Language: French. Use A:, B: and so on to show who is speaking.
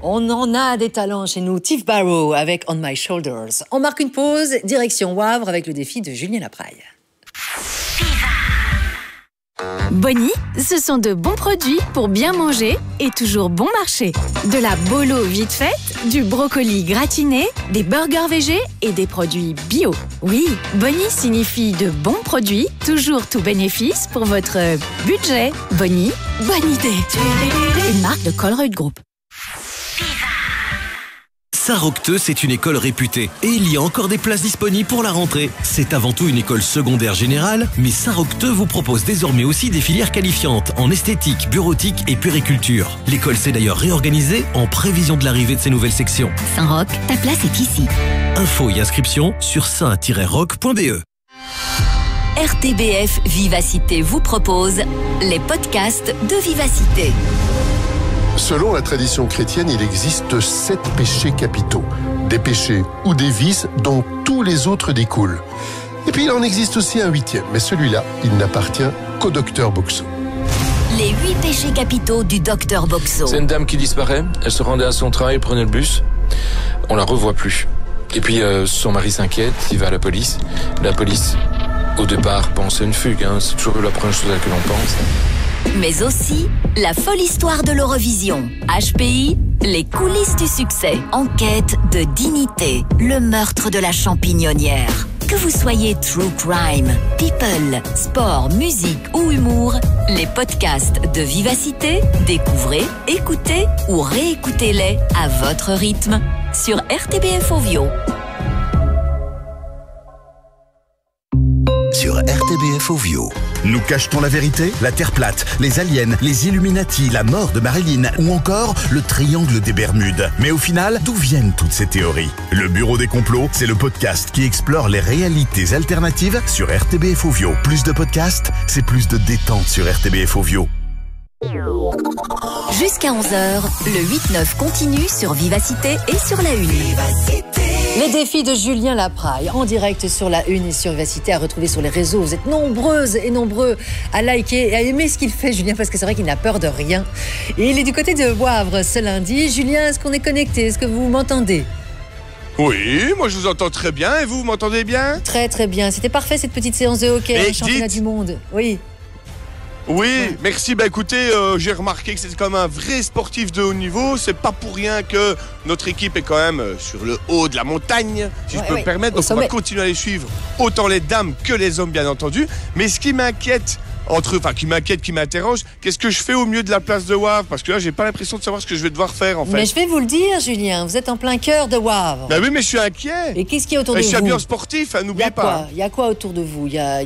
A: On en a des talents chez nous. Tiff Barrow avec On My Shoulders. On marque une pause, direction Wavre avec le défi de Julien Lapraille.
B: Bonnie, ce sont de bons produits pour bien manger et toujours bon marché. De la bolo vite faite, du brocoli gratiné, des burgers végés et des produits bio. Oui, Bonnie signifie de bons produits, toujours tout bénéfice pour votre budget. Bonnie, bonne idée. Une marque de Colruyt Group.
C: Saint-Roqueteux, c'est une école réputée et il y a encore des places disponibles pour la rentrée. C'est avant tout une école secondaire générale, mais Saint-Roqueteux vous propose désormais aussi des filières qualifiantes en esthétique, bureautique et puériculture. L'école s'est d'ailleurs réorganisée en prévision de l'arrivée de ces nouvelles sections.
B: Saint-Roch, ta place est ici.
C: Infos et inscriptions sur saint-roch.be.
D: RTBF Vivacité vous propose les podcasts de Vivacité.
E: Selon la tradition chrétienne, il existe 7 péchés capitaux. Des péchés ou des vices dont tous les autres découlent. Et puis il en existe aussi un 8e, mais celui-là, il n'appartient qu'au docteur Boxo.
D: Les 8 péchés capitaux du docteur Boxo.
F: C'est une dame qui disparaît, elle se rendait à son travail, prenait le bus, on la revoit plus. Et puis son mari s'inquiète, il va à la police. La police, au départ, pense à une fugue, c'est toujours la première chose à laquelle on pense.
D: Mais aussi la folle histoire de l'Eurovision. HPI, les coulisses du succès. Enquête de dignité, le meurtre de la champignonnière. Que vous soyez true crime, people, sport, musique ou humour, les podcasts de Vivacité, découvrez, écoutez ou réécoutez-les à votre rythme sur RTBF Ovio.
G: Sur RTBF Ovio. Nous cache-t-on la vérité? La Terre plate, les aliens, les Illuminati, la mort de Marilyn ou encore le triangle des Bermudes. Mais au final, d'où viennent toutes ces théories? Le Bureau des complots, c'est le podcast qui explore les réalités alternatives sur RTBF Ovio. Plus de podcasts, c'est plus de détente sur RTBF Ovio.
D: Jusqu'à 11h, le 8-9 continue sur Vivacité et sur la Une.
A: Les défis de Julien Lapraille, en direct sur la Une et sur Vivacité, à retrouver sur les réseaux. Vous êtes nombreuses et nombreux à liker et à aimer ce qu'il fait, Julien, parce que c'est vrai qu'il n'a peur de rien. Et il est du côté de Wavre ce lundi. Julien, est-ce qu'on est connecté? Est-ce que vous m'entendez?
H: Oui, moi je vous entends très bien. Et vous m'entendez bien?
A: Très très bien. C'était parfait cette petite séance de hockey, championnat du monde. Oui.
H: Oui, merci. Écoutez, j'ai remarqué que c'est quand même un vrai sportif de haut niveau. C'est pas pour rien que notre équipe est quand même sur le haut de la montagne, si je peux me permettre. Donc on va continuer à les suivre, autant les dames que les hommes, bien entendu. Mais ce qui m'inquiète, qui m'interroge, qu'est-ce que je fais au milieu de la place de Wavre? Parce que là, j'ai pas l'impression de savoir ce que je vais devoir faire, en fait.
A: Mais je vais vous le dire, Julien, vous êtes en plein cœur de Wavre.
H: Ben oui, mais je suis inquiet.
A: Et qu'est-ce qu'il y a autour de vous?
H: Je suis un bien sportif, n'oubliez pas.
A: Il y a quoi autour de vous?